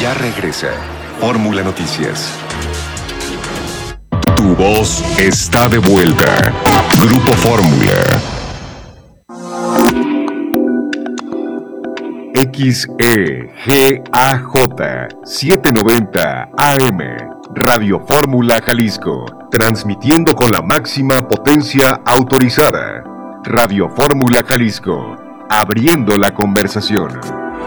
Ya regresa Fórmula Noticias. Tu voz está de vuelta. Grupo Fórmula. XEGAJ 790 AM. Radio Fórmula Jalisco. Transmitiendo con la máxima potencia autorizada. Radio Fórmula Jalisco. Abriendo la conversación.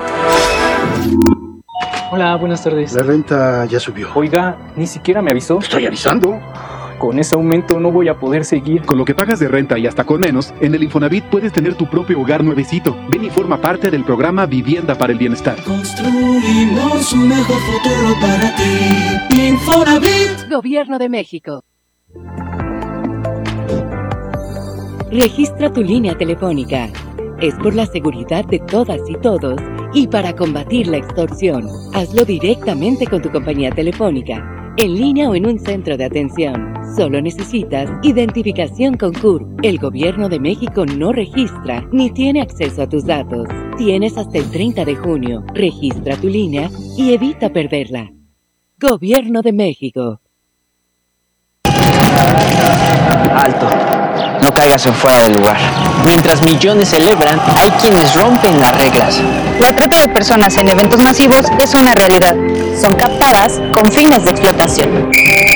Hola, buenas tardes. La renta ya subió. Oiga, ni siquiera me avisó. Estoy avisando. Con ese aumento no voy a poder seguir. Con lo que pagas de renta y hasta con menos, en el Infonavit puedes tener tu propio hogar nuevecito. Ven y forma parte del programa Vivienda para el Bienestar. Construimos un mejor futuro para ti. Infonavit. Gobierno de México. Registra tu línea telefónica. Es por la seguridad de todas y todos y para combatir la extorsión. Hazlo directamente con tu compañía telefónica, en línea o en un centro de atención. Solo necesitas identificación con CURP. El Gobierno de México no registra ni tiene acceso a tus datos. Tienes hasta el 30 de junio. Registra tu línea y evita perderla. Gobierno de México. Alto. No caigas en fuera del lugar. Mientras millones celebran, hay quienes rompen las reglas. La trata de personas en eventos masivos es una realidad. Son captadas con fines de explotación.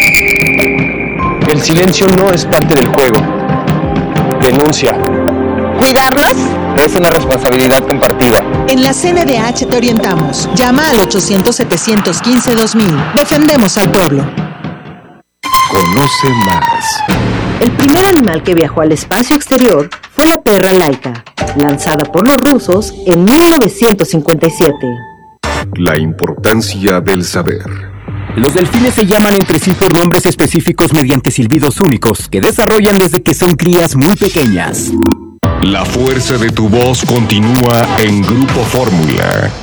El silencio no es parte del juego. Denuncia. ¿Cuidarlos? Es una responsabilidad compartida. En la CNDH te orientamos. Llama al 800-715-2000. Defendemos al pueblo. Conoce más. El primer animal que viajó al espacio exterior fue la perra Laika, lanzada por los rusos en 1957. La importancia del saber. Los delfines se llaman entre sí por nombres específicos mediante silbidos únicos que desarrollan desde que son crías muy pequeñas. La fuerza de tu voz continúa en Grupo Fórmula.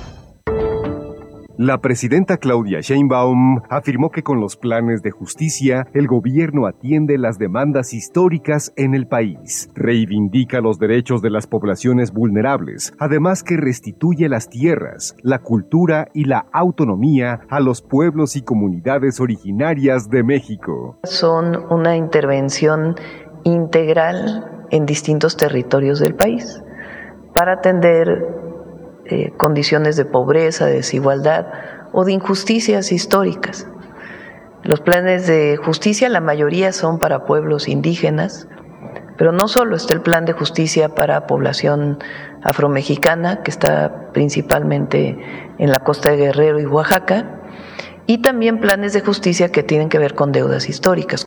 La presidenta Claudia Sheinbaum afirmó que con los planes de justicia, el gobierno atiende las demandas históricas en el país, reivindica los derechos de las poblaciones vulnerables, además que restituye las tierras, la cultura y la autonomía a los pueblos y comunidades originarias de México. Son una intervención integral en distintos territorios del país para atender condiciones de pobreza, de desigualdad o de injusticias históricas. Los planes de justicia, la mayoría son para pueblos indígenas, pero no solo está el plan de justicia para población afromexicana, que está principalmente en la costa de Guerrero y Oaxaca, y también planes de justicia que tienen que ver con deudas históricas.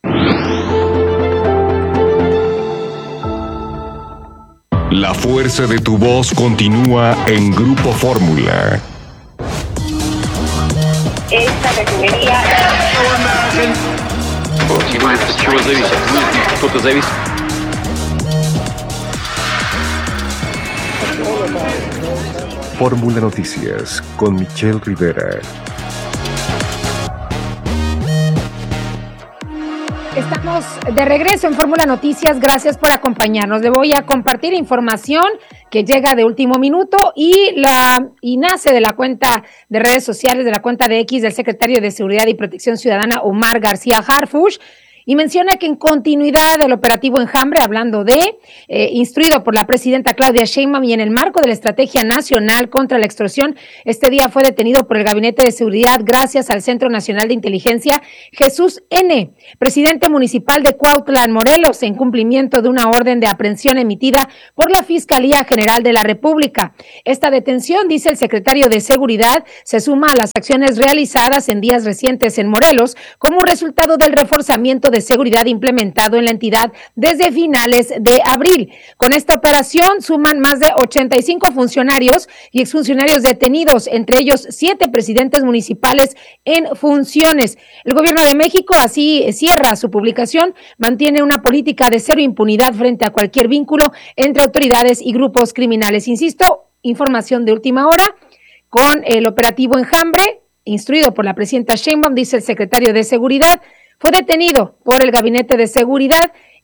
La fuerza de tu voz continúa en Grupo Fórmula. Esta refinería... Fórmula Noticias con Michelle Rivera. Estamos de regreso en Fórmula Noticias, gracias por acompañarnos. Le voy a compartir información que llega de último minuto y nace de la cuenta de redes sociales, de la cuenta de X del secretario de Seguridad y Protección Ciudadana, Omar García Harfuch, y menciona que en continuidad del operativo Enjambre, hablando de, instruido por la presidenta Claudia Sheinbaum y en el marco de la Estrategia Nacional contra la Extorsión, este día fue detenido por el Gabinete de Seguridad gracias al Centro Nacional de Inteligencia Jesús N., presidente municipal de Cuautla, en Morelos, en cumplimiento de una orden de aprehensión emitida por la Fiscalía General de la República. Esta detención, dice el secretario de Seguridad, se suma a las acciones realizadas en días recientes en Morelos como resultado del reforzamiento de seguridad implementado en la entidad desde finales de abril. Con esta operación suman más de 85 funcionarios y exfuncionarios detenidos, entre ellos 7 presidentes municipales en funciones. El gobierno de México, así cierra su publicación, mantiene una política de cero impunidad frente a cualquier vínculo entre autoridades y grupos criminales. Insisto, información de última hora con el operativo Enjambre, instruido por la presidenta Sheinbaum, dice el secretario de Seguridad. Fue detenido por el Gabinete de Seguridad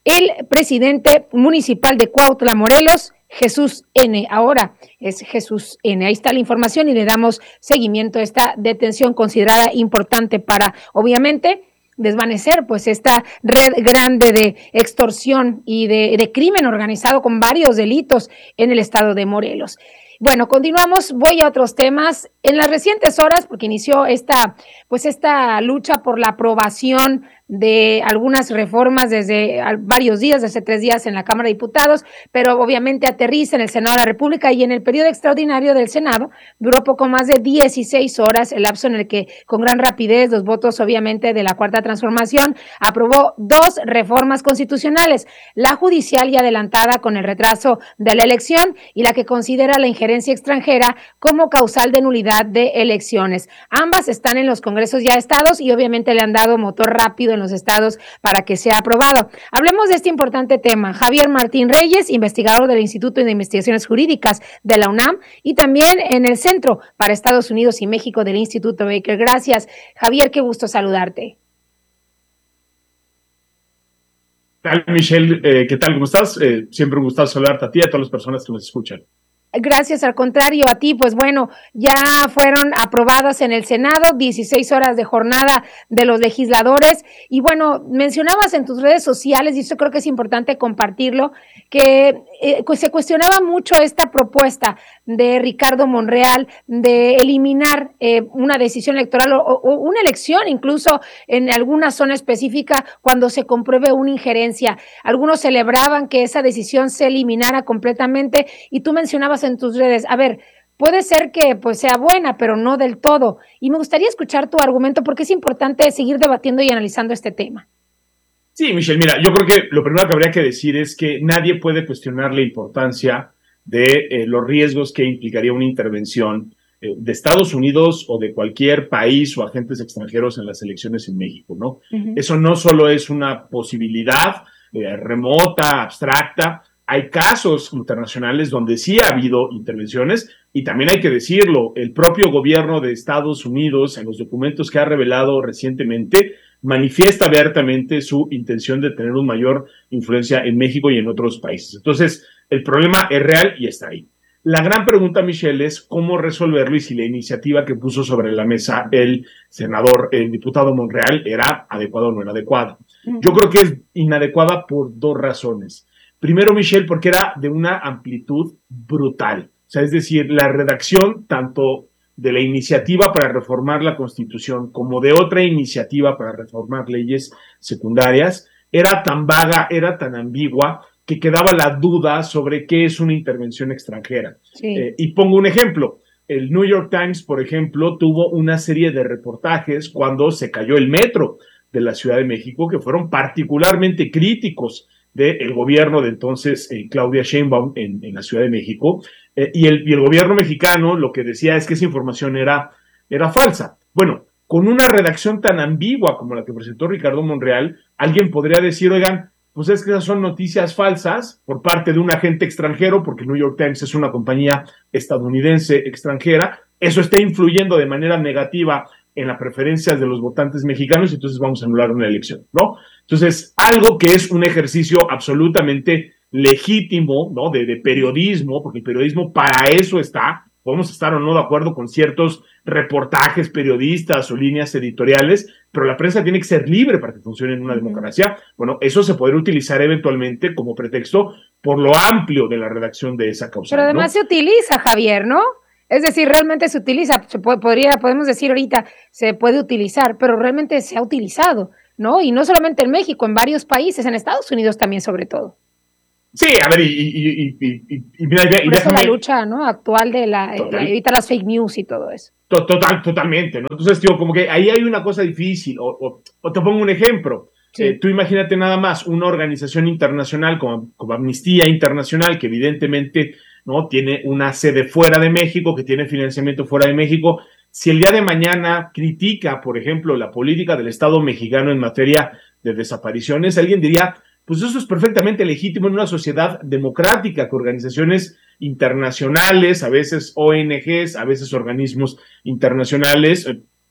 el presidente municipal de Cuautla, Morelos, Jesús N. Ahora es Jesús N. Ahí está la información y le damos seguimiento a esta detención considerada importante para, obviamente, desvanecer pues esta red grande de extorsión y de crimen organizado con varios delitos en el estado de Morelos. Bueno, continuamos, voy a otros temas. En las recientes horas, porque inició esta lucha por la aprobación de algunas reformas desde varios días, desde 3 días en la Cámara de Diputados, pero obviamente aterriza en el Senado de la República y en el periodo extraordinario del Senado duró poco más de 16 horas, el lapso en el que con gran rapidez los votos obviamente de la Cuarta Transformación aprobó 2 reformas constitucionales, la judicial y adelantada con el retraso de la elección y la que considera la injerencia extranjera como causal de nulidad de elecciones. Ambas están en los congresos ya estados y obviamente le han dado motor rápido en los estados para que sea aprobado. Hablemos de este importante tema. Javier Martín Reyes, investigador del Instituto de Investigaciones Jurídicas de la UNAM y también en el Centro para Estados Unidos y México del Instituto Baker. Gracias, Javier, qué gusto saludarte. ¿Qué tal, Michelle? ¿Qué tal? ¿Cómo estás? Siempre un gusto saludarte a ti y a todas las personas que nos escuchan. Gracias, al contrario, a ti, pues bueno, ya fueron aprobadas en el Senado, 16 horas de jornada de los legisladores, y bueno, mencionabas en tus redes sociales, y eso creo que es importante compartirlo, que pues se cuestionaba mucho esta propuesta de Ricardo Monreal de eliminar una decisión electoral o una elección, incluso en alguna zona específica, cuando se compruebe una injerencia. Algunos celebraban que esa decisión se eliminara completamente, y tú mencionabas en tus redes, a ver, puede ser que pues sea buena, pero no del todo. Y me gustaría escuchar tu argumento porque es importante seguir debatiendo y analizando este tema. Sí, Michelle, mira, yo creo que lo primero que habría que decir es que nadie puede cuestionar la importancia de los riesgos que implicaría una intervención de Estados Unidos o de cualquier país o agentes extranjeros en las elecciones en México, ¿no? Uh-huh. Eso no solo es una posibilidad remota, abstracta. Hay casos internacionales donde sí ha habido intervenciones y también hay que decirlo, el propio gobierno de Estados Unidos en los documentos que ha revelado recientemente manifiesta abiertamente su intención de tener una mayor influencia en México y en otros países. Entonces, el problema es real y está ahí. La gran pregunta, Michelle, es cómo resolverlo y si la iniciativa que puso sobre la mesa el diputado Monreal era adecuada o no era adecuada. Yo creo que es inadecuada por 2 razones. Primero, Michelle, porque era de una amplitud brutal. O sea, es decir, la redacción tanto de la iniciativa para reformar la Constitución como de otra iniciativa para reformar leyes secundarias era tan vaga, era tan ambigua, que quedaba la duda sobre qué es una intervención extranjera. Sí. Y pongo un ejemplo. El New York Times, por ejemplo, tuvo una serie de reportajes cuando se cayó el metro de la Ciudad de México que fueron particularmente críticos del gobierno de entonces Claudia Sheinbaum en la Ciudad de México, y el gobierno mexicano lo que decía es que esa información era falsa. Bueno, con una redacción tan ambigua como la que presentó Ricardo Monreal, alguien podría decir, oigan, pues es que esas son noticias falsas por parte de un agente extranjero, porque el New York Times es una compañía estadounidense extranjera, eso está influyendo de manera negativa en las preferencias de los votantes mexicanos, y entonces vamos a anular una elección, ¿no? Entonces, algo que es un ejercicio absolutamente legítimo, ¿no? De periodismo, porque el periodismo para eso está, podemos estar o no de acuerdo con ciertos reportajes periodistas o líneas editoriales, pero la prensa tiene que ser libre para que funcione en una democracia. Bueno, eso se podría utilizar eventualmente como pretexto por lo amplio de la redacción de esa causa. Pero además, ¿no? Se utiliza, Javier, ¿no? Es decir, realmente se utiliza, podemos decir ahorita, se puede utilizar, pero realmente se ha utilizado, ¿no? Y no solamente en México, en varios países, en Estados Unidos también sobre todo. Sí, a ver, y mira, por eso la lucha, ¿no? Actual de evitar las fake news y todo eso. Totalmente, ¿no? Entonces, tío, como que ahí hay una cosa difícil, o te pongo un ejemplo. Sí. Tú imagínate nada más una organización internacional como Amnistía Internacional, que evidentemente, ¿no?, tiene una sede fuera de México, que tiene financiamiento fuera de México. Si el día de mañana critica, por ejemplo, la política del Estado mexicano en materia de desapariciones, alguien diría, pues eso es perfectamente legítimo en una sociedad democrática, que organizaciones internacionales, a veces ONGs, a veces organismos internacionales,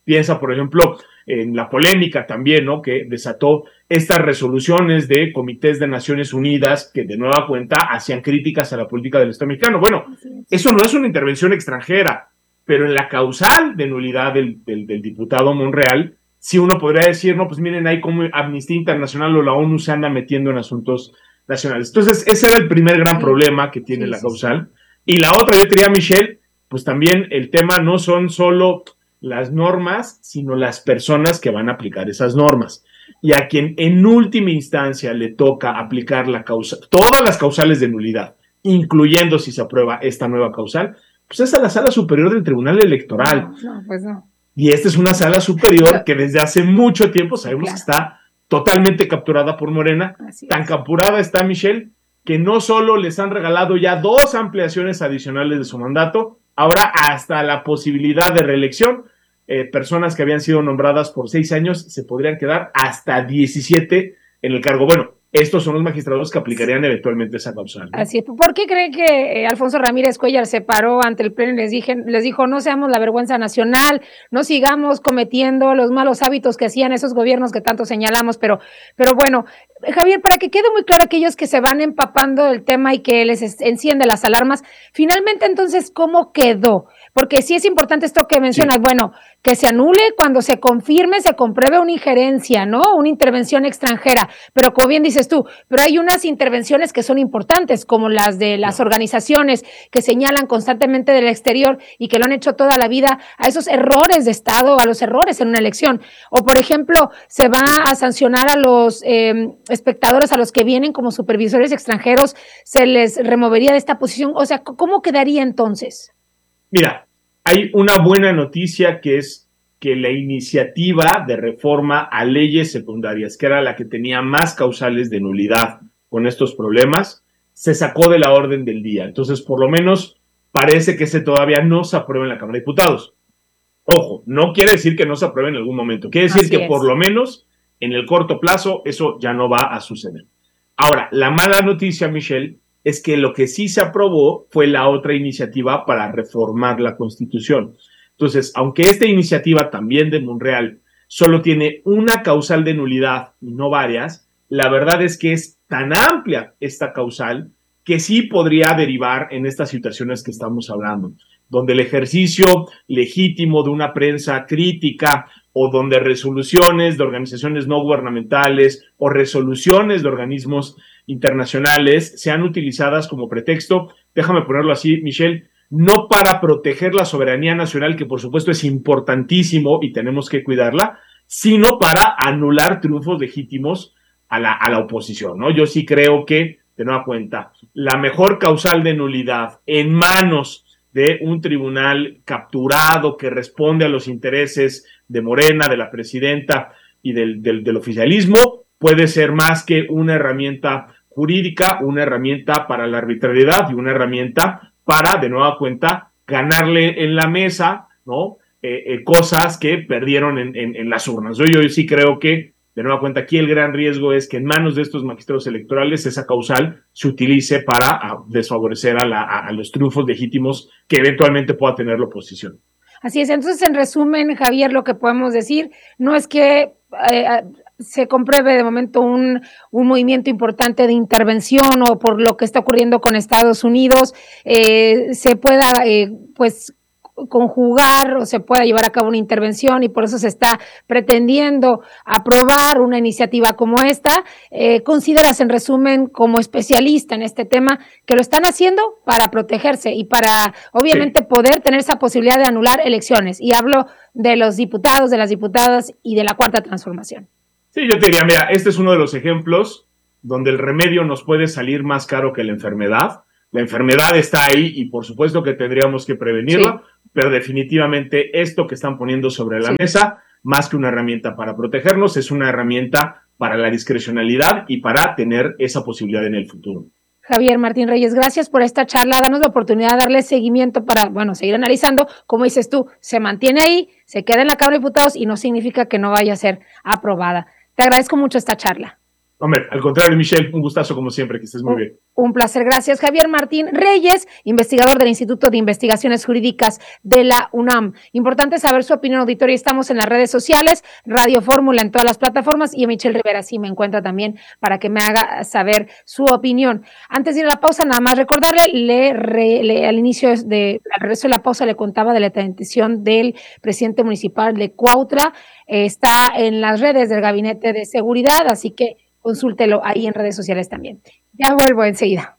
Piensa, por ejemplo, en la polémica también, ¿no?, que desató estas resoluciones de comités de Naciones Unidas que de nueva cuenta hacían críticas a la política del Estado mexicano. Bueno, eso no es una intervención extranjera, pero en la causal de nulidad del diputado Monreal, sí uno podría decir, no, pues miren, ahí como Amnistía Internacional o la ONU se anda metiendo en asuntos nacionales. Entonces, ese era el primer gran problema que tiene la causal. Y la otra, yo diría, Michelle, pues también el tema no son solo las normas, sino las personas que van a aplicar esas normas. Y a quien en última instancia le toca aplicar todas las causales de nulidad, incluyendo si se aprueba esta nueva causal, pues es a la Sala Superior del Tribunal Electoral. No, pues no. Y esta es una sala superior que desde hace mucho tiempo sabemos que está totalmente capturada por Morena. Tan capturada está, Michelle, que no solo les han regalado ya 2 ampliaciones adicionales de su mandato, ahora hasta la posibilidad de reelección. Personas que habían sido nombradas por 6 años se podrían quedar hasta 17 en el cargo. Bueno, estos son los magistrados que aplicarían eventualmente esa causal, ¿no? Así es. ¿Por qué creen que Alfonso Ramírez Cuellar se paró ante el Pleno y les dijo, no seamos la vergüenza nacional, no sigamos cometiendo los malos hábitos que hacían esos gobiernos que tanto señalamos? Pero bueno, Javier, para que quede muy claro aquellos que se van empapando del tema y que les enciende las alarmas, finalmente entonces, ¿cómo quedó? Porque sí es importante esto que mencionas, bueno, que se anule cuando se confirme, se compruebe una injerencia, ¿no? Una intervención extranjera, pero como bien dices tú, pero hay unas intervenciones que son importantes, como las de las organizaciones que señalan constantemente del exterior y que lo han hecho toda la vida a esos errores de Estado, a los errores en una elección. O, por ejemplo, se va a sancionar a los espectadores, a los que vienen como supervisores extranjeros, se les removería de esta posición. O sea, ¿cómo quedaría entonces? Mira, hay una buena noticia que es que la iniciativa de reforma a leyes secundarias, que era la que tenía más causales de nulidad con estos problemas, se sacó de la orden del día. Entonces, por lo menos, parece que ese todavía no se aprueba en la Cámara de Diputados. Ojo, no quiere decir que no se apruebe en algún momento. Quiere decir que por lo menos en el corto plazo eso ya no va a suceder. Ahora, la mala noticia, Michelle, es que lo que sí se aprobó fue la otra iniciativa para reformar la Constitución. Entonces, aunque esta iniciativa también de Monreal solo tiene una causal de nulidad y no varias, la verdad es que es tan amplia esta causal que sí podría derivar en estas situaciones que estamos hablando, donde el ejercicio legítimo de una prensa crítica o donde resoluciones de organizaciones no gubernamentales o resoluciones de organismos internacionales sean utilizadas como pretexto, déjame ponerlo así, Michelle, no para proteger la soberanía nacional, que por supuesto es importantísimo y tenemos que cuidarla, sino para anular triunfos legítimos a la oposición, ¿no? Yo sí creo que, de nueva cuenta, la mejor causal de nulidad en manos de un tribunal capturado que responde a los intereses de Morena, de la presidenta y del oficialismo, puede ser más que una herramienta jurídica, una herramienta para la arbitrariedad y una herramienta para, de nueva cuenta, ganarle en la mesa, ¿no? Cosas que perdieron en las urnas. Yo sí creo que, de nueva cuenta, aquí el gran riesgo es que en manos de estos magistrados electorales esa causal se utilice para desfavorecer a los triunfos legítimos que eventualmente pueda tener la oposición. Así es. Entonces, en resumen, Javier, lo que podemos decir no es que se compruebe de momento un movimiento importante de intervención o por lo que está ocurriendo con Estados Unidos, se pueda pues conjugar o se pueda llevar a cabo una intervención y por eso se está pretendiendo aprobar una iniciativa como esta. ¿Consideras, en resumen, como especialista en este tema, que lo están haciendo para protegerse y para, obviamente, poder tener esa posibilidad de anular elecciones? Y hablo de los diputados, de las diputadas y de la Cuarta Transformación. Sí, yo te diría, mira, este es uno de los ejemplos donde el remedio nos puede salir más caro que la enfermedad. La enfermedad está ahí y por supuesto que tendríamos que prevenirla, pero definitivamente esto que están poniendo sobre la mesa, más que una herramienta para protegernos, es una herramienta para la discrecionalidad y para tener esa posibilidad en el futuro. Javier Martín Reyes, gracias por esta charla. Danos la oportunidad de darle seguimiento para, seguir analizando. Como dices tú, se mantiene ahí, se queda en la Cámara de Diputados y no significa que no vaya a ser aprobada. Te agradezco mucho esta charla. Hombre, al contrario, Michelle, un gustazo como siempre, que estés muy bien. Un placer, gracias. Javier Martín Reyes, investigador del Instituto de Investigaciones Jurídicas de la UNAM. Importante saber su opinión, auditorio. Estamos en las redes sociales, Radio Fórmula en todas las plataformas, y a Michelle Rivera sí me encuentra también para que me haga saber su opinión. Antes de ir a la pausa, nada más recordarle, al inicio al regreso de la pausa le contaba de la detención del presidente municipal de Cuautla. Está en las redes del Gabinete de Seguridad, así que consúltelo ahí en redes sociales también. Ya vuelvo enseguida.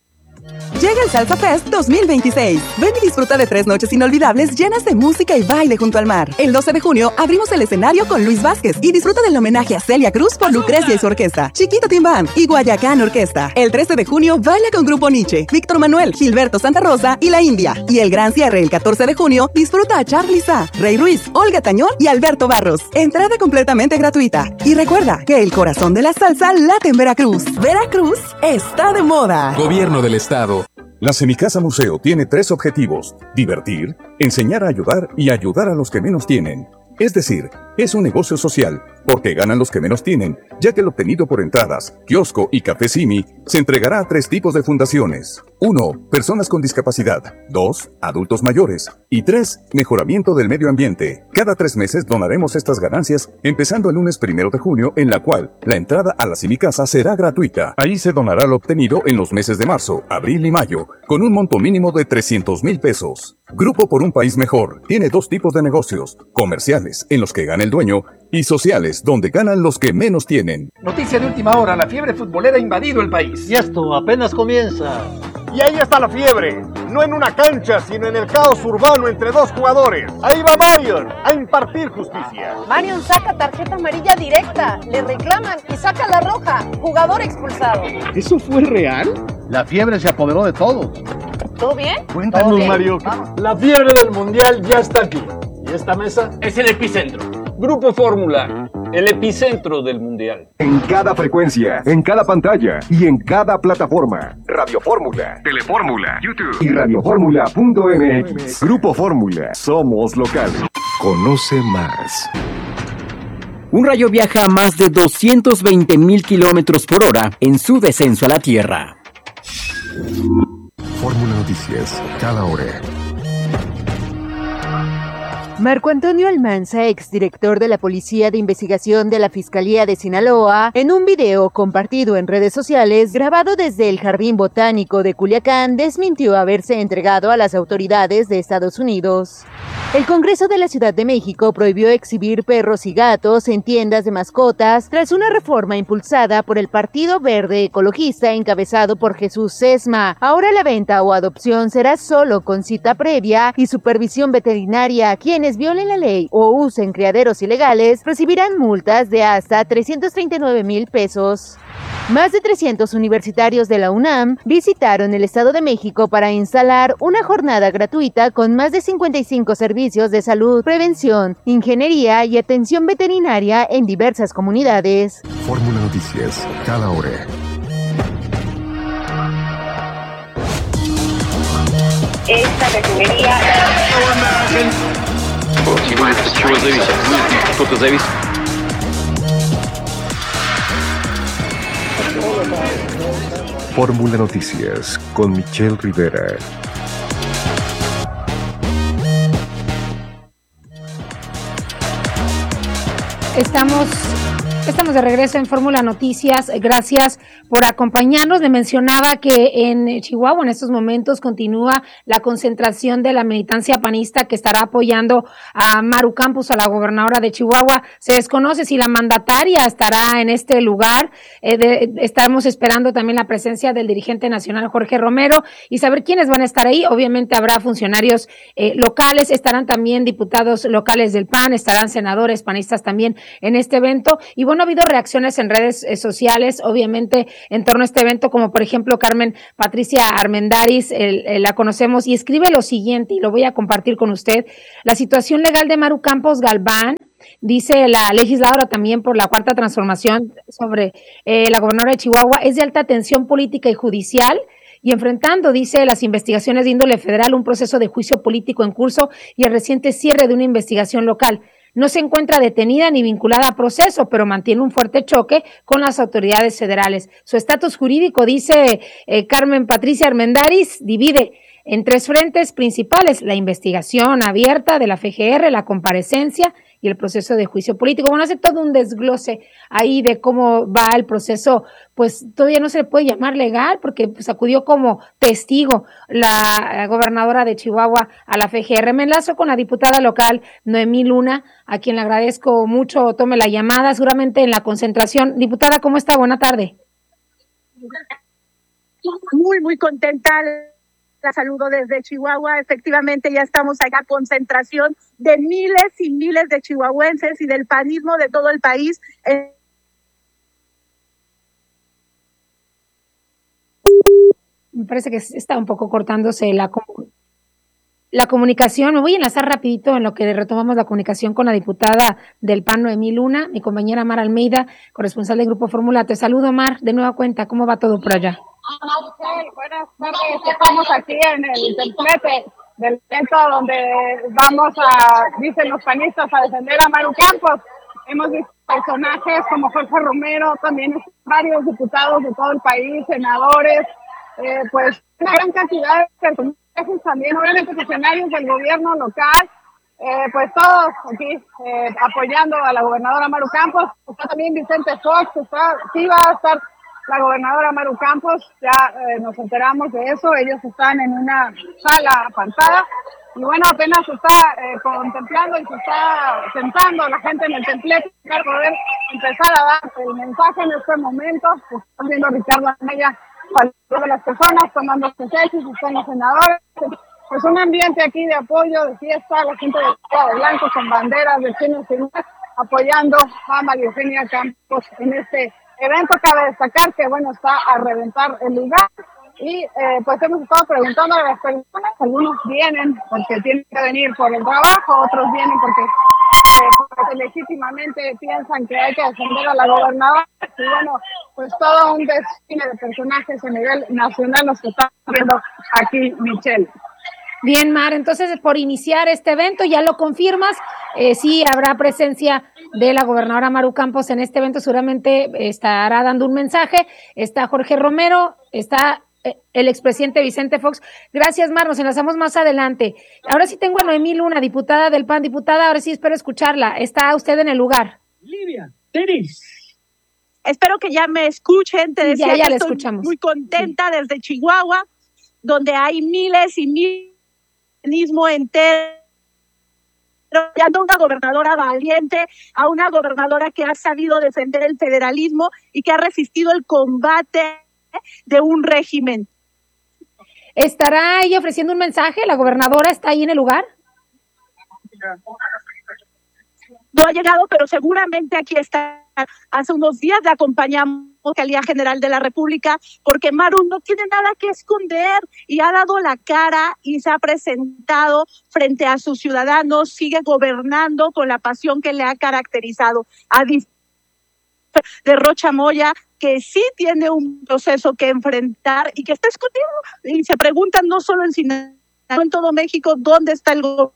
Llega el Salsa Fest 2026. Ven y disfruta de 3 noches inolvidables llenas de música y baile junto al mar. El 12 de junio abrimos el escenario con Luis Vázquez y disfruta del homenaje a Celia Cruz por Lucrecia y su orquesta, Chiquito Tim Band y Guayacán Orquesta. El 13 de junio baila con Grupo Nietzsche, Víctor Manuel, Gilberto Santa Rosa y La India. Y el gran cierre el 14 de junio disfruta a Charly Sa, Rey Ruiz, Olga Tañón y Alberto Barros. Entrada completamente gratuita. Y recuerda que el corazón de la salsa late en Veracruz. Veracruz está de moda. Gobierno del Estado. La Semicasa Museo tiene 3 objetivos: divertir, enseñar a ayudar y ayudar a los que menos tienen. Es decir, es un negocio social, porque ganan los que menos tienen, ya que el obtenido por entradas, kiosco y café Simi se entregará a 3 tipos de fundaciones. 1. Personas con discapacidad. 2. Adultos mayores. Y 3. Mejoramiento del medio ambiente. Cada 3 meses donaremos estas ganancias, empezando el lunes 1 de junio, en la cual la entrada a la Semicasa será gratuita. Ahí se donará lo obtenido en los meses de marzo, abril y mayo, con un monto mínimo de 300,000 pesos. Grupo por un País Mejor tiene 2 tipos de negocios: comerciales, en los que gana el dueño, y sociales, donde ganan los que menos tienen. Noticia de última hora: la fiebre futbolera ha invadido el país. Y esto apenas comienza. Y ahí está la fiebre, no en una cancha, sino en el caos urbano entre 2 jugadores. Ahí va Marion a impartir justicia. Marion saca tarjeta amarilla directa, le reclaman y saca la roja, jugador expulsado. ¿Eso fue real? La fiebre se apoderó de todos. ¿Todo bien? Cuéntanos, Mario. La fiebre del mundial ya está aquí. Y esta mesa es el epicentro. Grupo Fórmula, el epicentro del mundial. En cada frecuencia, en cada pantalla y en cada plataforma. Radio Fórmula, Telefórmula, YouTube y radioformula.mx. Grupo Fórmula, somos locales. Conoce más. Un rayo viaja a más de 220,000 kilómetros por hora en su descenso a la Tierra. Fórmula Noticias, cada hora. Marco Antonio Almanza, exdirector de la Policía de Investigación de la Fiscalía de Sinaloa, en un video compartido en redes sociales, grabado desde el Jardín Botánico de Culiacán, desmintió haberse entregado a las autoridades de Estados Unidos. El Congreso de la Ciudad de México prohibió exhibir perros y gatos en tiendas de mascotas tras una reforma impulsada por el Partido Verde Ecologista encabezado por Jesús Sesma. Ahora la venta o adopción será solo con cita previa y supervisión veterinaria. Quienes violen la ley o usen criaderos ilegales recibirán multas de hasta 339,000 pesos. Más de 300 universitarios de la UNAM visitaron el Estado de México para instalar una jornada gratuita con más de 55 servicios de salud, prevención, ingeniería y atención veterinaria en diversas comunidades. Fórmula Noticias, cada hora. Esta refinería... Fórmula Noticias con Michelle Rivera. Estamos de regreso en Fórmula Noticias. Gracias por acompañarnos. Le mencionaba que en Chihuahua en estos momentos continúa la concentración de la militancia panista que estará apoyando a Maru Campos, a la gobernadora de Chihuahua. Se desconoce si la mandataria estará en este lugar. Estamos esperando también la presencia del dirigente nacional Jorge Romero y saber quiénes van a estar ahí. Obviamente habrá funcionarios locales, estarán también diputados locales del PAN, estarán senadores panistas también en este evento. Y bueno, ha habido reacciones en redes sociales, obviamente, en torno a este evento, como por ejemplo Carmen Patricia Armendáriz, la conocemos, y escribe lo siguiente, y lo voy a compartir con usted. La situación legal de Maru Campos Galván, dice la legisladora también por la Cuarta Transformación sobre la gobernadora de Chihuahua, es de alta tensión política y judicial, y enfrentando, dice, las investigaciones de índole federal, un proceso de juicio político en curso y el reciente cierre de una investigación local. no se encuentra detenida ni vinculada a proceso, pero mantiene un fuerte choque con las autoridades federales. Su estatus jurídico, dice Carmen Patricia Armendáriz, divide en 3 frentes principales: la investigación abierta de la FGR, la comparecencia y el proceso de juicio político. Bueno, hace todo un desglose ahí de cómo va el proceso, pues todavía no se le puede llamar legal porque pues acudió como testigo la gobernadora de Chihuahua a la FGR. Me enlazo con la diputada local Noemí Luna, a quien le agradezco mucho tome la llamada, seguramente en la concentración. Diputada, ¿cómo está? Buena tarde. Muy contenta. La saludo desde Chihuahua. Efectivamente, ya estamos acá, concentración de miles y miles de chihuahuenses y del panismo de todo el país. Me parece que está un poco cortándose la comunicación. Me voy a enlazar rapidito en lo que retomamos la comunicación con la diputada del PAN, Noemí Luna, mi compañera Mar Almeida, corresponsal del Grupo Fórmula. Te saludo, Mar, de nueva cuenta. ¿Cómo va todo por allá? Buenas tardes, estamos aquí en el templete del evento donde vamos dicen los panistas, a defender a Maru Campos. Hemos visto personajes como Jorge Romero, también varios diputados de todo el país, senadores, pues una gran cantidad de personajes también, obviamente funcionarios del gobierno local, pues todos aquí apoyando a la gobernadora Maru Campos. Está también Vicente Fox, sí va a estar la gobernadora Maru Campos, ya nos enteramos de eso. Ellos están en una sala apartada y bueno, apenas se está contemplando y se está sentando la gente en el templete para poder empezar a dar el mensaje en este momento. Están viendo a Ricardo Anaya, de las personas tomando selfies, están los senadores. Pues un ambiente aquí de apoyo, de fiesta, la gente de blanco con banderas de Chile apoyando a María Eugenia Campos en este evento. Cabe destacar que, bueno, está a reventar el lugar y pues hemos estado preguntando a las personas. Algunos vienen porque tienen que venir por el trabajo, otros vienen porque legítimamente piensan que hay que defender a la gobernadora. Y bueno, pues todo un desfile de personajes a nivel nacional nos está viendo aquí, Michelle. Bien, Mar, entonces por iniciar este evento, ya lo confirmas, sí habrá presencia de la gobernadora Maru Campos en este evento, seguramente estará dando un mensaje. Está Jorge Romero, está el expresidente Vicente Fox. Gracias, Mar, nos enlazamos más adelante. Ahora sí tengo a Noemí Luna, diputada del PAN. Diputada, ahora sí espero escucharla. ¿Está usted en el lugar? Livia, Tenis. Espero que ya me escuchen. Te decía ya que la estoy escuchamos. Muy contenta desde Chihuahua, donde hay miles y miles entero, apoyando a una gobernadora valiente, a una gobernadora que ha sabido defender el federalismo y que ha resistido el combate de un régimen. ¿Estará ella ofreciendo un mensaje? ¿La gobernadora está ahí en el lugar? No ha llegado, pero seguramente aquí está. Hace unos días le acompañamos a la Fiscalía General de la República porque Maru no tiene nada que esconder y ha dado la cara y se ha presentado frente a sus ciudadanos, sigue gobernando con la pasión que le ha caracterizado. A de Rocha Moya, que sí tiene un proceso que enfrentar y que está escondido. Y se preguntan no solo en Sinaloa, en todo México, ¿dónde está el gobierno?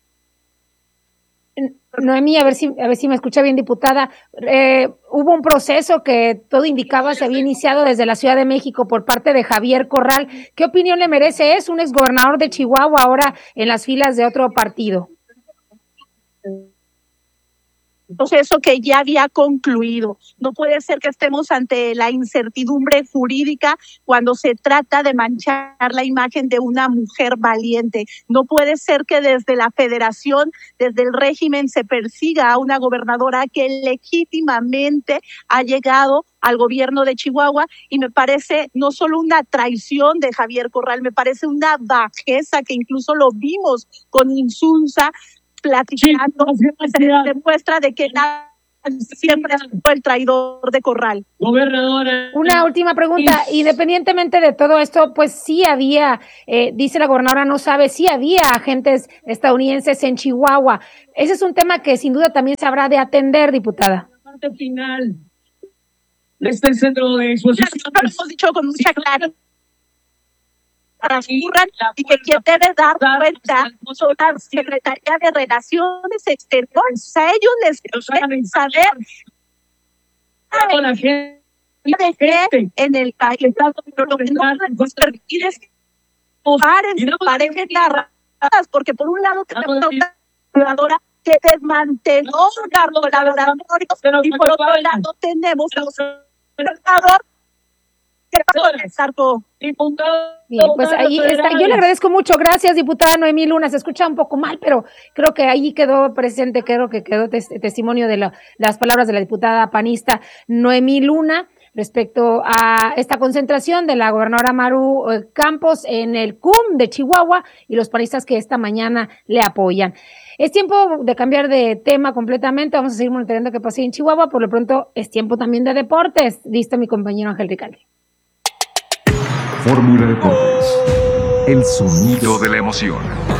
Noemí, a ver si me escucha bien, diputada. Hubo un proceso que todo indicaba se había iniciado desde la Ciudad de México por parte de Javier Corral. ¿Qué opinión le merece? Es un exgobernador de Chihuahua ahora en las filas de otro partido. Proceso que ya había concluido. No puede ser que estemos ante la incertidumbre jurídica cuando se trata de manchar la imagen de una mujer valiente. No puede ser que desde la federación, desde el régimen, se persiga a una gobernadora que legítimamente ha llegado al gobierno de Chihuahua, y me parece no solo una traición de Javier Corral, me parece una bajeza que incluso lo vimos con Insunza platicando, demuestra de que siempre fue el traidor de Corral. Gobernadora. Una última pregunta, independientemente de todo esto, pues sí había, dice la gobernadora, no sabe, sí había agentes estadounidenses en Chihuahua. Ese es un tema que sin duda también se habrá de atender, diputada. La parte final de este centro de exposición. Lo hemos dicho con mucha claridad. transcurran y que quien debe dar cuenta son la Secretaría de Relaciones Exteriores. A ellos les deben saber de qué en el país. Pero lo que no podemos permitir es mojar en parejas narradas, porque por un lado tenemos una jugadora que desmanteló los laboratorios y por otro lado tenemos a un jugador que Bien, pues ahí está. Yo le agradezco mucho. Gracias, diputada Noemí Luna. Se escucha un poco mal, pero creo que ahí quedó presente, creo que quedó testimonio de las palabras de la diputada panista Noemí Luna respecto a esta concentración de la gobernadora Maru Campos en el CUM de Chihuahua y los panistas que esta mañana le apoyan. Es tiempo de cambiar de tema completamente. Vamos a seguir monitoreando qué pasa en Chihuahua. Por lo pronto es tiempo también de deportes. Listo, mi compañero Ángel Ricalde. Fórmula Deportes. El sonido de la emoción.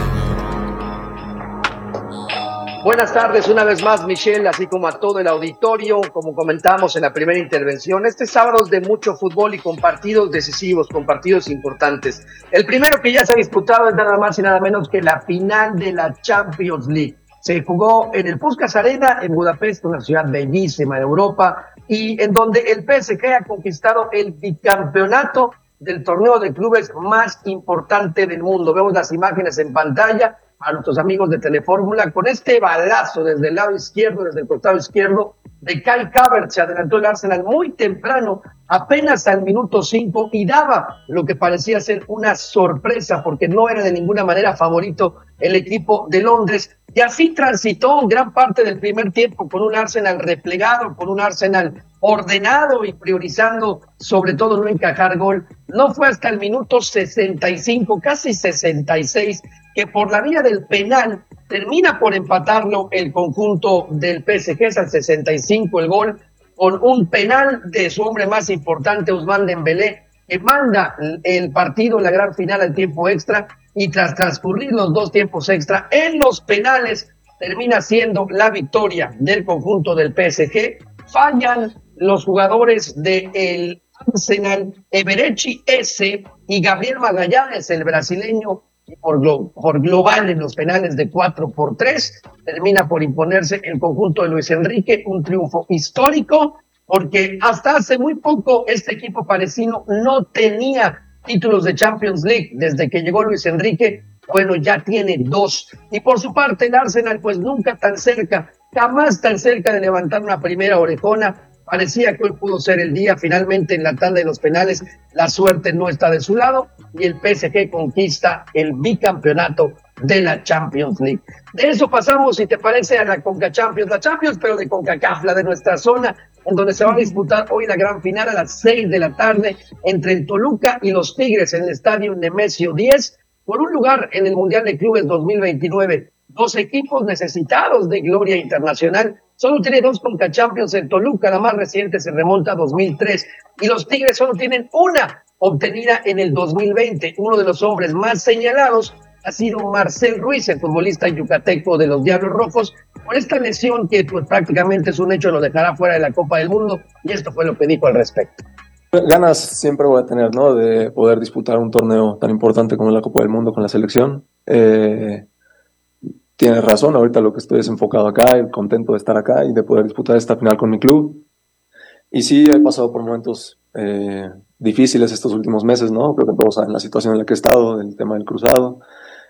Buenas tardes una vez más, Michelle, así como a todo el auditorio. Como comentamos en la primera intervención, este sábado es de mucho fútbol y con partidos decisivos, con partidos importantes. El primero que ya se ha disputado es nada más y nada menos que la final de la Champions League. Se jugó en el Puskás Arena en Budapest, una ciudad bellísima de Europa, y en donde el PSG ha conquistado el bicampeonato del torneo de clubes más importante del mundo. Vemos las imágenes en pantalla a nuestros amigos de Telefórmula con este balazo desde el lado izquierdo, desde el costado izquierdo de Kai Havertz. Se adelantó el Arsenal muy temprano, apenas al minuto 5, y daba lo que parecía ser una sorpresa porque no era de ninguna manera favorito el equipo de Londres. Y así transitó gran parte del primer tiempo con un Arsenal replegado, con un Arsenal ordenado y priorizando sobre todo no encajar gol. No fue hasta el minuto 65, casi 66, que por la vía del penal termina por empatarlo el conjunto del PSG. Es al 65 el gol, con un penal de su hombre más importante, Ousmane Dembélé, que manda el partido en la gran final al tiempo extra, y tras transcurrir los dos tiempos extra en los penales termina siendo la victoria del conjunto del PSG. Fallan los jugadores del Arsenal, Eberechi Eze y Gabriel Magallanes, el brasileño, por global en los penales de 4-3, termina por imponerse el conjunto de Luis Enrique, un triunfo histórico, porque hasta hace muy poco este equipo parisino no tenía títulos de Champions League. Desde que llegó Luis Enrique, bueno, ya tiene 2. Y por su parte el Arsenal, pues nunca tan cerca, jamás tan cerca de levantar una primera orejona. Parecía que hoy pudo ser el día. Finalmente en la tanda de los penales la suerte no está de su lado y el PSG conquista el bicampeonato de la Champions League. De eso pasamos, si te parece, a la Conca Champions, la Champions pero de CONCACAF, la de nuestra zona, en donde se va a disputar hoy la gran final a las 6 de la tarde entre el Toluca y los Tigres en el estadio Nemesio 10 por un lugar en el Mundial de Clubes 2029. Dos equipos necesitados de gloria internacional. Solo tiene 2 Conca Champions el Toluca, la más reciente se remonta a 2003, y los Tigres solo tienen una obtenida en el 2020. Uno de los hombres más señalados ha sido Marcel Ruiz, el futbolista yucateco de los Diablos Rojos, por esta lesión que pues, prácticamente es un hecho, lo dejará fuera de la Copa del Mundo, y esto fue lo que dijo al respecto. Ganas siempre voy a tener, ¿no?, de poder disputar un torneo tan importante como la Copa del Mundo con la selección. Tienes razón, ahorita lo que estoy es enfocado acá, y contento de estar acá y de poder disputar esta final con mi club. Y sí, he pasado por momentos difíciles estos últimos meses, ¿no? Creo que todos saben la situación en la que he estado, el tema del cruzado.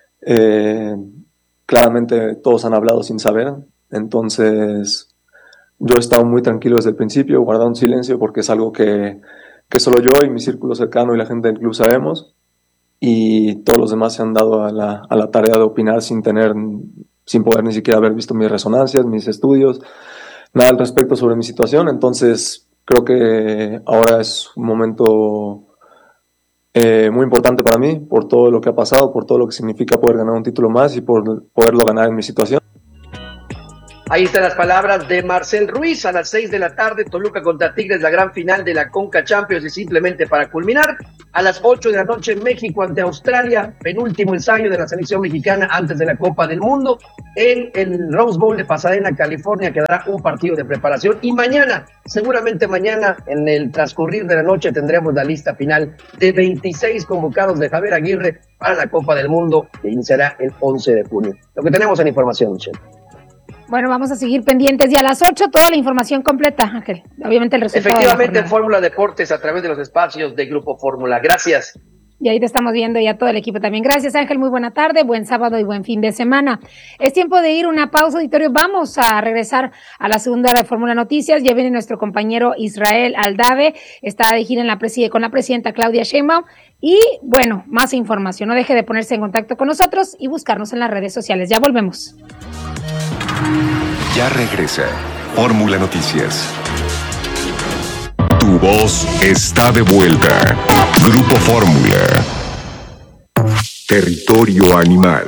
Claramente todos han hablado sin saber, entonces yo he estado muy tranquilo desde el principio, guardando un silencio porque es algo que solo yo y mi círculo cercano y la gente del club sabemos, y todos los demás se han dado a la tarea de opinar sin poder ni siquiera haber visto mis resonancias, mis estudios, nada al respecto sobre mi situación. Entonces creo que ahora es un momento muy importante para mí, por todo lo que ha pasado, por todo lo que significa poder ganar un título más y por poderlo ganar en mi situación. Ahí están las palabras de Marcel Ruiz. A las 6 de la tarde, Toluca contra Tigres, la gran final de la Conca Champions. Y simplemente para culminar, a las 8 de la noche, México ante Australia, penúltimo ensayo de la selección mexicana antes de la Copa del Mundo, en el Rose Bowl de Pasadena, California. Quedará un partido de preparación. Y mañana, seguramente mañana, en el transcurrir de la noche, tendremos la lista final de 26 convocados de Javier Aguirre para la Copa del Mundo, que iniciará el 11 de junio. Lo que tenemos en información, Michelle. Bueno, vamos a seguir pendientes y a las 8 toda la información completa, Ángel. Obviamente el resultado. Efectivamente, en Fórmula Deportes a través de los espacios de Grupo Fórmula. Gracias. Y ahí te estamos viendo y a todo el equipo también. Gracias, Ángel. Muy buena tarde, buen sábado y buen fin de semana. Es tiempo de ir una pausa, auditorio. Vamos a regresar a la segunda hora de Fórmula Noticias. Ya viene nuestro compañero Israel Aldave. Está de gira en con la presidenta Claudia Sheinbaum. Y bueno, más información. No deje de ponerse en contacto con nosotros y buscarnos en las redes sociales. Ya volvemos. Ya regresa Fórmula Noticias. Tu voz está de vuelta. Grupo Fórmula. Territorio animal.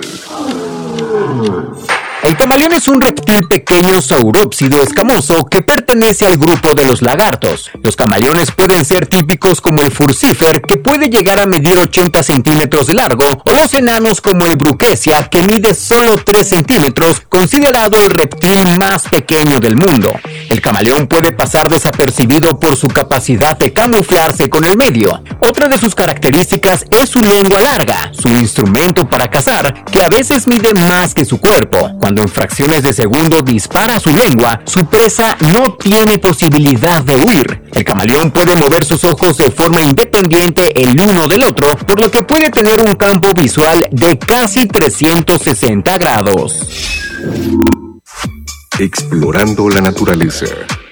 El camaleón es un reptil pequeño saurópsido escamoso que pertenece al grupo de los lagartos. Los camaleones pueden ser típicos como el furcifer, que puede llegar a medir 80 centímetros de largo, o los enanos como el bruquesia, que mide solo 3 centímetros, considerado el reptil más pequeño del mundo. El camaleón puede pasar desapercibido por su capacidad de camuflarse con el medio. Otra de sus características es su lengua larga, su instrumento para cazar, que a veces mide más que su cuerpo. Cuando en fracciones de segundo dispara su lengua, su presa no tiene posibilidad de huir. El camaleón puede mover sus ojos de forma independiente el uno del otro, por lo que puede tener un campo visual de casi 360 grados. Explorando la naturaleza.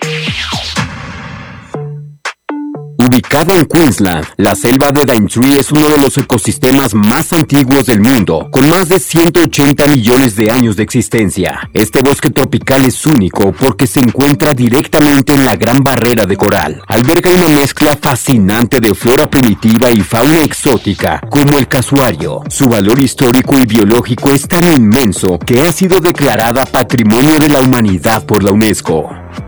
Ubicado en Queensland, la selva de Daintree es uno de los ecosistemas más antiguos del mundo, con más de 180 millones de años de existencia. Este bosque tropical es único porque se encuentra directamente en la Gran Barrera de Coral. Alberga una mezcla fascinante de flora primitiva y fauna exótica, como el casuario. Su valor histórico y biológico es tan inmenso que ha sido declarada Patrimonio de la Humanidad por la UNESCO.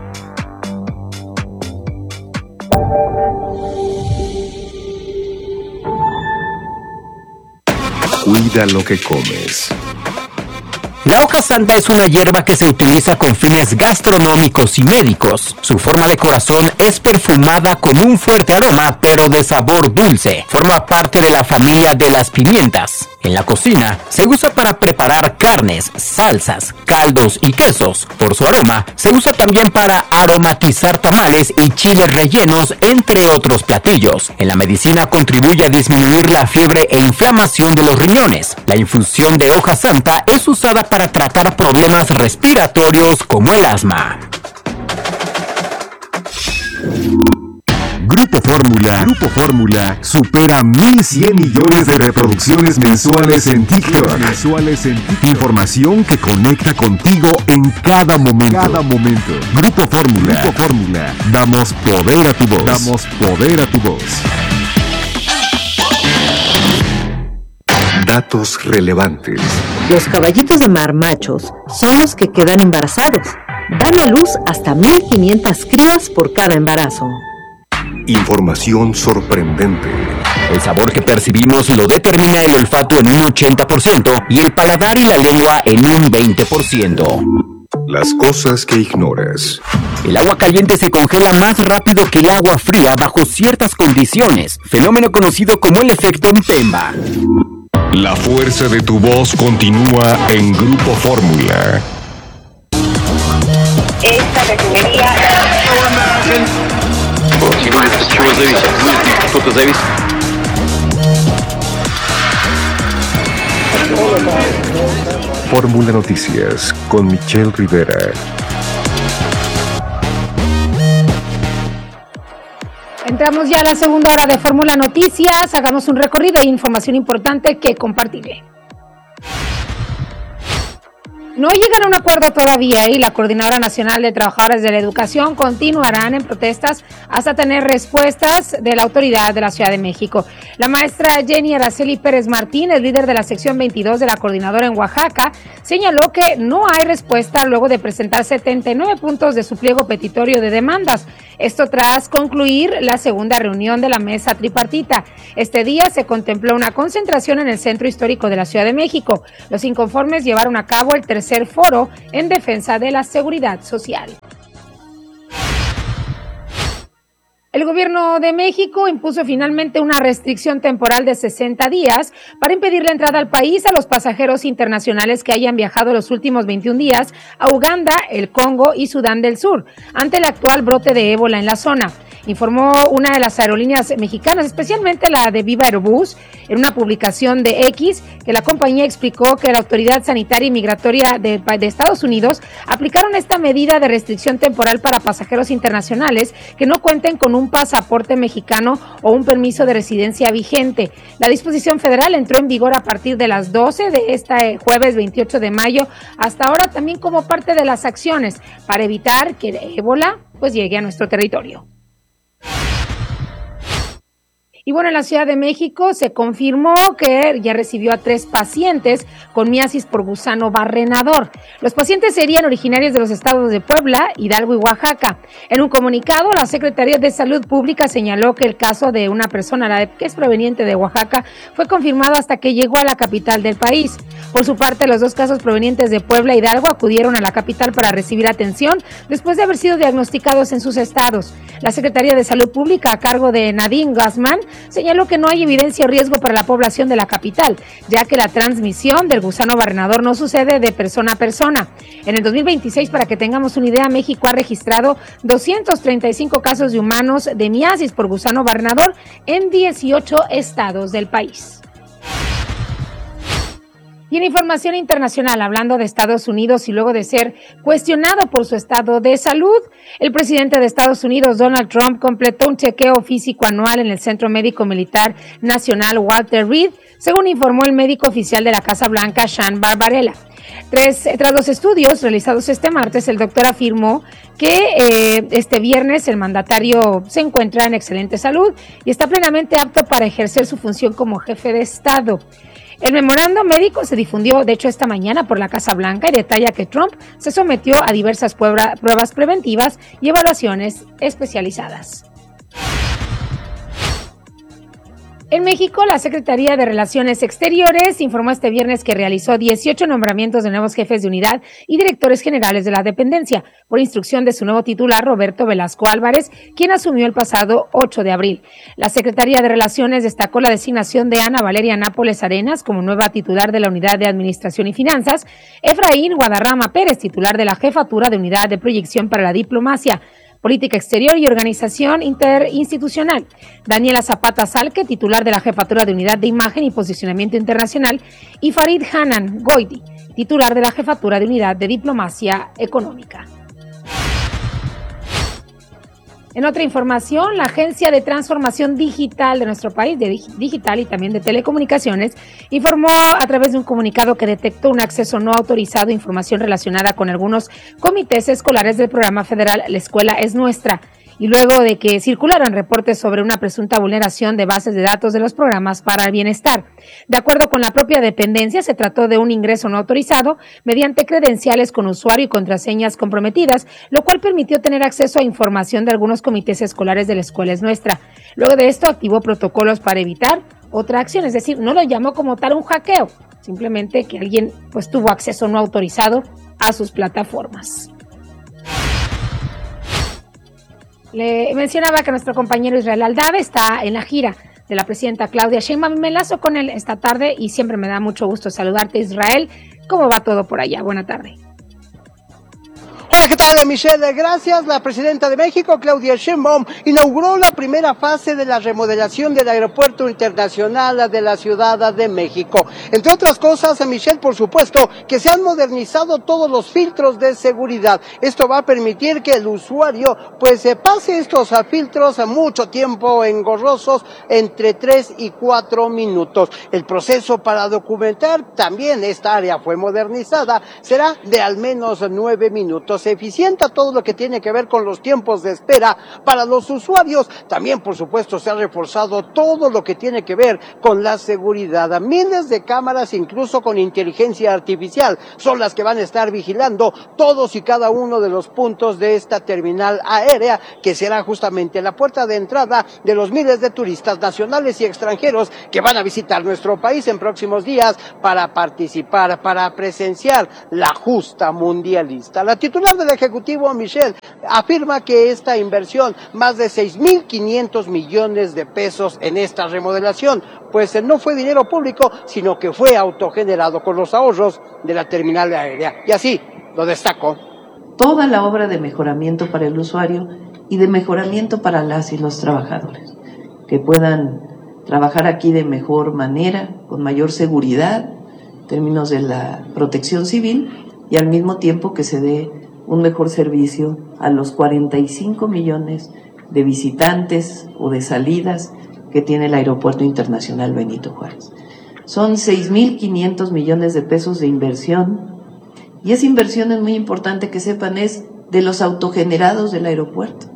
Cuida lo que comes. La hoja santa es una hierba que se utiliza con fines gastronómicos y médicos. Su forma de corazón es perfumada con un fuerte aroma, pero de sabor dulce. Forma parte de la familia de las pimientas. En la cocina se usa para preparar carnes, salsas, caldos y quesos. Por su aroma, se usa también para aromatizar tamales y chiles rellenos, entre otros platillos. En la medicina contribuye a disminuir la fiebre e inflamación de los riñones. La infusión de hoja santa es usada para tratar problemas respiratorios como el asma. Grupo Fórmula supera 1,100 millones de reproducciones mensuales en TikTok. Información que conecta contigo en cada momento. Grupo Fórmula. Damos poder a tu voz. Datos relevantes. Los caballitos de mar machos son los que quedan embarazados. Dan a luz hasta 1,500 crías por cada embarazo. Información sorprendente. El sabor que percibimos lo determina el olfato en un 80% y el paladar y la lengua en un 20%. Las cosas que ignoras. El agua caliente se congela más rápido que el agua fría bajo ciertas condiciones, fenómeno conocido como el efecto Mpemba. La fuerza de tu voz continúa en Grupo Fórmula. Esta refinería... Fórmula Noticias con Michelle Rivera. Entramos ya a la segunda hora de Fórmula Noticias. Hagamos un recorrido e información importante que compartiré. No llegan a un acuerdo todavía y la Coordinadora Nacional de Trabajadores de la Educación continuarán en protestas hasta tener respuestas de la autoridad de la Ciudad de México. La maestra Jenny Araceli Pérez Martínez, líder de la sección 22 de la Coordinadora en Oaxaca, señaló que no hay respuesta luego de presentar 79 puntos de su pliego petitorio de demandas. Esto tras concluir la segunda reunión de la mesa tripartita. Este día se contempló una concentración en el Centro Histórico de la Ciudad de México. Los inconformes llevaron a cabo el tercer foro en defensa de la seguridad social. El gobierno de México impuso finalmente una restricción temporal de 60 días para impedir la entrada al país a los pasajeros internacionales que hayan viajado los últimos 21 días a Uganda, el Congo y Sudán del Sur, ante el actual brote de ébola en la zona. Informó una de las aerolíneas mexicanas, especialmente la de Viva Aerobús, en una publicación de X, que la compañía explicó que la Autoridad Sanitaria y Migratoria de Estados Unidos aplicaron esta medida de restricción temporal para pasajeros internacionales que no cuenten con un pasaporte mexicano o un permiso de residencia vigente. La disposición federal entró en vigor a partir de las 12 de este jueves 28 de mayo hasta ahora, también como parte de las acciones para evitar que el ébola llegue a nuestro territorio. Y bueno, en la Ciudad de México se confirmó que ya recibió a 3 pacientes con miasis por gusano barrenador. Los pacientes serían originarios de los estados de Puebla, Hidalgo y Oaxaca. En un comunicado, la Secretaría de Salud Pública señaló que el caso de una persona que es proveniente de Oaxaca fue confirmado hasta que llegó a la capital del país. Por su parte, los 2 casos provenientes de Puebla e Hidalgo acudieron a la capital para recibir atención después de haber sido diagnosticados en sus estados. La Secretaría de Salud Pública, a cargo de Nadine Gassman, señaló que no hay evidencia o riesgo para la población de la capital, ya que la transmisión del gusano barrenador no sucede de persona a persona. En el 2026, para que tengamos una idea, México ha registrado 235 casos de humanos de miasis por gusano barrenador en 18 estados del país. Y en información internacional, hablando de Estados Unidos y luego de ser cuestionado por su estado de salud, el presidente de Estados Unidos, Donald Trump, completó un chequeo físico anual en el Centro Médico Militar Nacional Walter Reed, según informó el médico oficial de la Casa Blanca, Sean Barbarella. Tras los estudios realizados este martes, el doctor afirmó que este viernes el mandatario se encuentra en excelente salud y está plenamente apto para ejercer su función como jefe de Estado. El memorando médico se difundió, de hecho, esta mañana por la Casa Blanca y detalla que Trump se sometió a diversas pruebas preventivas y evaluaciones especializadas. En México, la Secretaría de Relaciones Exteriores informó este viernes que realizó 18 nombramientos de nuevos jefes de unidad y directores generales de la dependencia, por instrucción de su nuevo titular, Roberto Velasco Álvarez, quien asumió el pasado 8 de abril. La Secretaría de Relaciones destacó la designación de Ana Valeria Nápoles Arenas como nueva titular de la Unidad de Administración y Finanzas, Efraín Guadarrama Pérez, titular de la Jefatura de Unidad de Proyección para la Diplomacia, Política Exterior y Organización Interinstitucional, Daniela Zapata Salque, titular de la Jefatura de Unidad de Imagen y Posicionamiento Internacional, y Farid Hanan Goidi, titular de la Jefatura de Unidad de Diplomacia Económica. En otra información, la Agencia de Transformación Digital de nuestro país, de digital y también de telecomunicaciones, informó a través de un comunicado que detectó un acceso no autorizado a información relacionada con algunos comités escolares del programa federal La Escuela es Nuestra, y luego de que circularan reportes sobre una presunta vulneración de bases de datos de los programas para el bienestar. De acuerdo con la propia dependencia, se trató de un ingreso no autorizado mediante credenciales con usuario y contraseñas comprometidas, lo cual permitió tener acceso a información de algunos comités escolares de La Escuela es Nuestra. Luego de esto, activó protocolos para evitar otra acción, es decir, no lo llamó como tal un hackeo, simplemente que alguien tuvo acceso no autorizado a sus plataformas. Le mencionaba que nuestro compañero Israel Aldave está en la gira de la presidenta Claudia Sheinbaum. Me enlazo con él esta tarde y siempre me da mucho gusto saludarte, Israel. ¿Cómo va todo por allá? Buena tarde. Hola, ¿qué tal, Michelle? Gracias. La presidenta de México, Claudia Sheinbaum, inauguró la primera fase de la remodelación del Aeropuerto Internacional de la Ciudad de México. Entre otras cosas, Michelle, por supuesto, que se han modernizado todos los filtros de seguridad. Esto va a permitir que el usuario, pase estos filtros mucho tiempo engorrosos, entre 3 y 4 minutos. El proceso para documentar, también esta área fue modernizada, será de al menos 9 minutos. eficienta todo lo que tiene que ver con los tiempos de espera para los usuarios. También, por supuesto, se ha reforzado todo lo que tiene que ver con la seguridad. A miles de cámaras, incluso con inteligencia artificial, son las que van a estar vigilando todos y cada uno de los puntos de esta terminal aérea, que será justamente la puerta de entrada de los miles de turistas nacionales y extranjeros que van a visitar nuestro país en próximos días para participar, para presenciar la justa mundialista. La titular del Ejecutivo, Michelle, afirma que esta inversión, más de 6.500 millones de pesos en esta remodelación, pues no fue dinero público, sino que fue autogenerado con los ahorros de la terminal aérea. Y así lo destacó. Toda la obra de mejoramiento para el usuario y de mejoramiento para las y los trabajadores, que puedan trabajar aquí de mejor manera, con mayor seguridad, en términos de la protección civil, y al mismo tiempo que se dé un mejor servicio a los 45 millones de visitantes o de salidas que tiene el Aeropuerto Internacional Benito Juárez. Son 6.500 millones de pesos de inversión, y esa inversión es muy importante que sepan, es de los autogenerados del aeropuerto.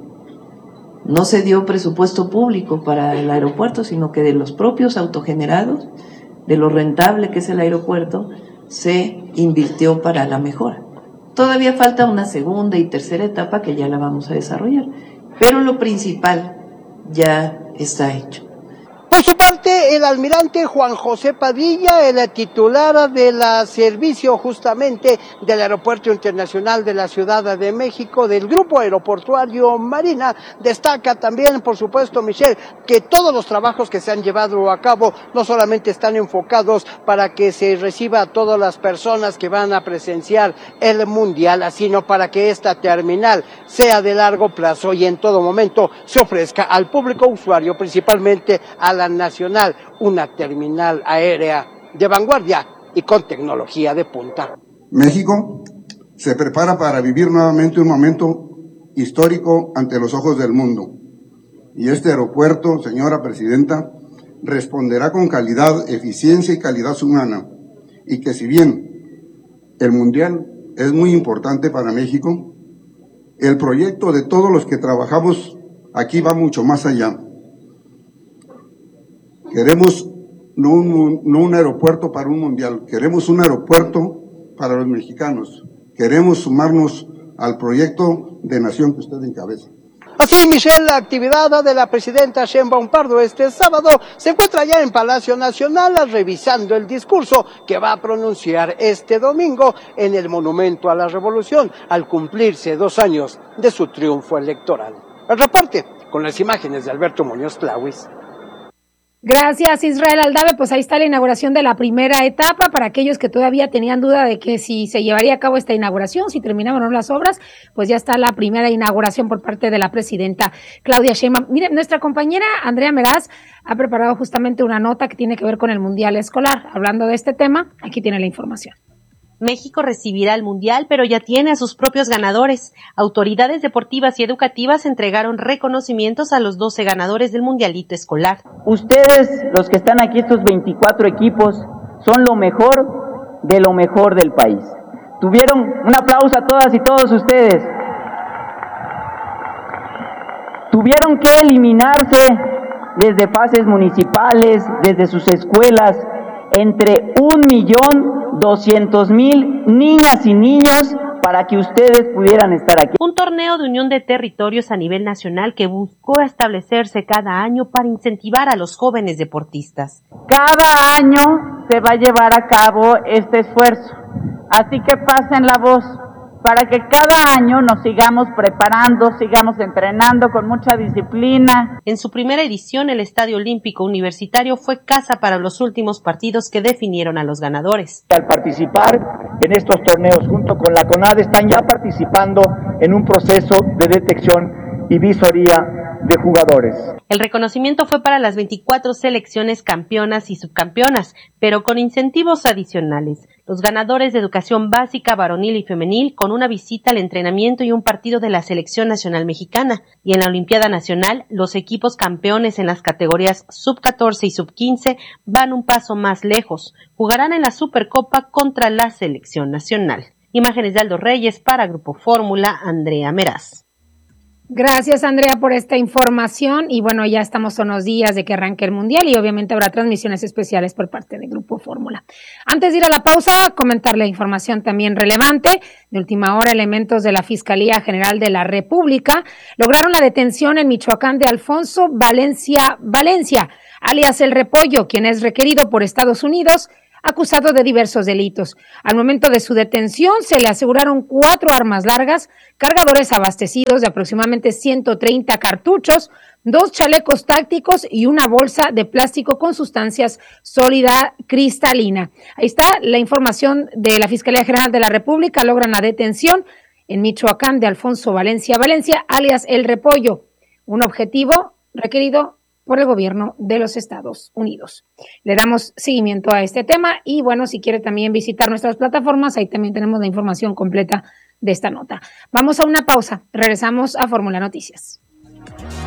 No se dio presupuesto público para el aeropuerto, sino que de los propios autogenerados, de lo rentable que es el aeropuerto, se invirtió para la mejora. Todavía falta una segunda y tercera etapa que ya la vamos a desarrollar, pero lo principal ya está hecho. Por su parte, el almirante Juan José Padilla, el titular del servicio justamente del Aeropuerto Internacional de la Ciudad de México, del Grupo Aeroportuario Marina, destaca también, por supuesto, Michelle, que todos los trabajos que se han llevado a cabo no solamente están enfocados para que se reciba a todas las personas que van a presenciar el Mundial, sino para que esta terminal sea de largo plazo y en todo momento se ofrezca al público usuario, principalmente a la nacional, una terminal aérea de vanguardia y con tecnología de punta. México se prepara para vivir nuevamente un momento histórico ante los ojos del mundo. Y este aeropuerto, señora presidenta, responderá con calidad, eficiencia y calidad humana. Y que si bien el Mundial es muy importante para México, el proyecto de todos los que trabajamos aquí va mucho más allá. Queremos no un aeropuerto para un mundial, queremos un aeropuerto para los mexicanos. Queremos sumarnos al proyecto de nación que usted encabeza. Así, Michelle, la actividad de la presidenta Sheinbaum Pardo este sábado se encuentra ya en Palacio Nacional revisando el discurso que va a pronunciar este domingo en el Monumento a la Revolución al cumplirse 2 años de su triunfo electoral. El reporte con las imágenes de Alberto Muñoz Clauis. Gracias, Israel Aldave. Pues ahí está la inauguración de la primera etapa. Para aquellos que todavía tenían duda de que si se llevaría a cabo esta inauguración, si terminaban o no las obras, pues ya está la primera inauguración por parte de la presidenta Claudia Sheinbaum. Mire, nuestra compañera Andrea Meraz ha preparado justamente una nota que tiene que ver con el Mundial Escolar. Hablando de este tema, aquí tiene la información. México recibirá el Mundial, pero ya tiene a sus propios ganadores. Autoridades deportivas y educativas entregaron reconocimientos a los 12 ganadores del Mundialito Escolar. Ustedes, los que están aquí, estos 24 equipos, son lo mejor del país. Tuvieron un aplauso a todas y todos ustedes. Tuvieron que eliminarse desde fases municipales, desde sus escuelas, entre 1.200.000 niñas y niños para que ustedes pudieran estar aquí. Un torneo de unión de territorios a nivel nacional que buscó establecerse cada año para incentivar a los jóvenes deportistas. Cada año se va a llevar a cabo este esfuerzo, así que pasen la voz para que cada año nos sigamos preparando, sigamos entrenando con mucha disciplina. En su primera edición, el Estadio Olímpico Universitario fue casa para los últimos partidos que definieron a los ganadores. Al participar en estos torneos junto con la CONADE están ya participando en un proceso de detección y visoría de jugadores. El reconocimiento fue para las 24 selecciones campeonas y subcampeonas, pero con incentivos adicionales. Los ganadores de educación básica, varonil y femenil, con una visita al entrenamiento y un partido de la Selección Nacional Mexicana. Y en la Olimpiada Nacional, los equipos campeones en las categorías sub-14 y sub-15 van un paso más lejos. Jugarán en la Supercopa contra la Selección Nacional. Imágenes de Aldo Reyes para Grupo Fórmula, Andrea Meraz. Gracias, Andrea, por esta información. Y bueno, ya estamos a unos días de que arranque el Mundial y obviamente habrá transmisiones especiales por parte del Grupo Fórmula. Antes de ir a la pausa, comentar la información también relevante. De última hora, elementos de la Fiscalía General de la República lograron la detención en Michoacán de Alfonso Valencia, alias El Repollo, quien es requerido por Estados Unidos, acusado de diversos delitos. Al momento de su detención se le aseguraron 4 armas largas, cargadores abastecidos de aproximadamente 130 cartuchos, 2 chalecos tácticos y una bolsa de plástico con sustancias sólida cristalina. Ahí está la información de la Fiscalía General de la República. Logran la detención en Michoacán de Alfonso Valencia, alias El Repollo, un objetivo requerido por el gobierno de los Estados Unidos. Le damos seguimiento a este tema y bueno, si quiere también visitar nuestras plataformas, ahí también tenemos la información completa de esta nota. Vamos a una pausa, regresamos a Fórmula Noticias.